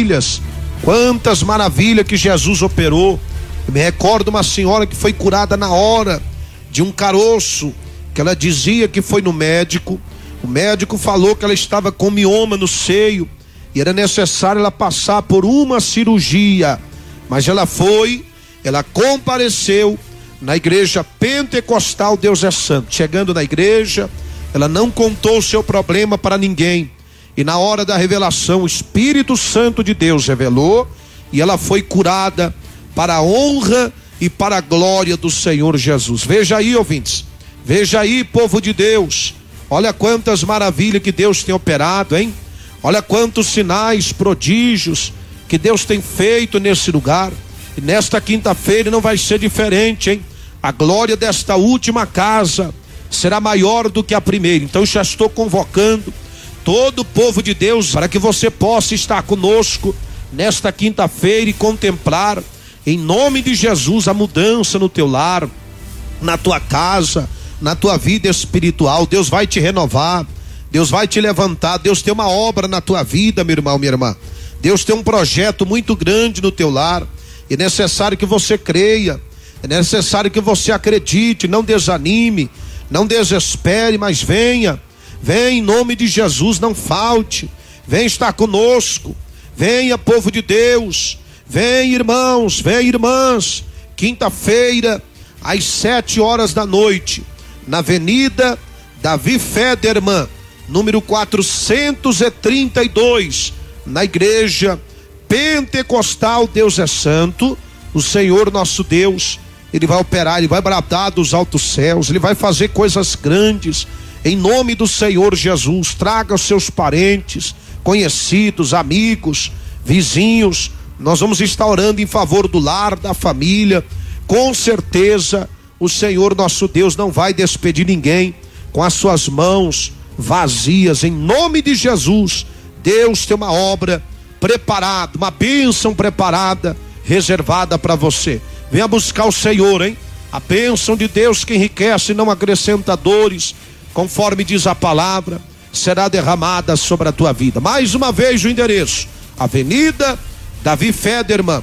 maravilhas, quantas maravilhas que Jesus operou. Eu me recordo uma senhora que foi curada na hora de um caroço, que ela dizia que foi no médico. O médico falou que ela estava com mioma no seio e era necessário ela passar por uma cirurgia, mas ela foi, ela compareceu na igreja pentecostal Deus é Santo. Chegando na igreja, ela não contou o seu problema para ninguém, e na hora da revelação o Espírito Santo de Deus revelou, e ela foi curada para a honra e para a glória do Senhor Jesus. Veja aí, ouvintes, veja aí, povo de Deus, olha quantas maravilhas que Deus tem operado, hein? Olha quantos sinais, prodígios que Deus tem feito nesse lugar. E nesta quinta-feira não vai ser diferente, hein? A glória desta última casa será maior do que a primeira. Então já estou convocando todo o povo de Deus para que você possa estar conosco nesta quinta-feira e contemplar, em nome de Jesus, a mudança no teu lar, na tua casa, na tua vida espiritual. Deus vai te renovar, Deus vai te levantar. Deus tem uma obra na tua vida, meu irmão, minha irmã. Deus tem um projeto muito grande no teu lar. É necessário que você creia, é necessário que você acredite, não desanime, não desespere, mas venha em nome de Jesus, não falte, vem estar conosco, venha, povo de Deus, vem, irmãos, vem, irmãs, quinta-feira, às 7h da noite, na Avenida Davi Federman, número 432, na igreja pentecostal Deus é Santo. O Senhor nosso Deus, Ele vai operar, Ele vai bradar dos altos céus, Ele vai fazer coisas grandes, em nome do Senhor Jesus. Traga os seus parentes, conhecidos, amigos, vizinhos. Nós vamos estar orando em favor do lar, da família. Com certeza o Senhor nosso Deus não vai despedir ninguém com as suas mãos vazias, em nome de Jesus. Deus tem uma obra preparada, uma bênção preparada, reservada para você. Venha buscar o Senhor, hein? A bênção de Deus que enriquece e não acrescenta dores, conforme diz a palavra, será derramada sobre a tua vida. Mais uma vez o endereço: Avenida Davi Federman,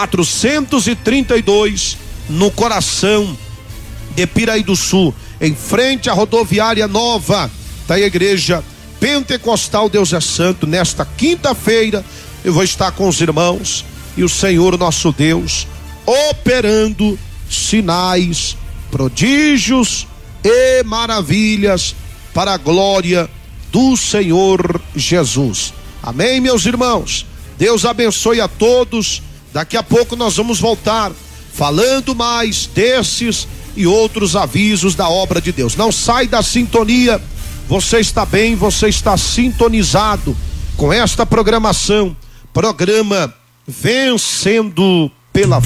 432, no coração de Piraí do Sul, em frente à rodoviária nova. Está a igreja pentecostal Deus é Santo. Nesta quinta-feira eu vou estar com os irmãos e o Senhor nosso Deus operando sinais, prodígios e maravilhas para a glória do Senhor Jesus. Amém, meus irmãos? Deus abençoe a todos. Daqui a pouco nós vamos voltar falando mais desses e outros avisos da obra de Deus. Não sai da sintonia. Você está bem, você está sintonizado com esta programação, programa Vencendo pela Fé.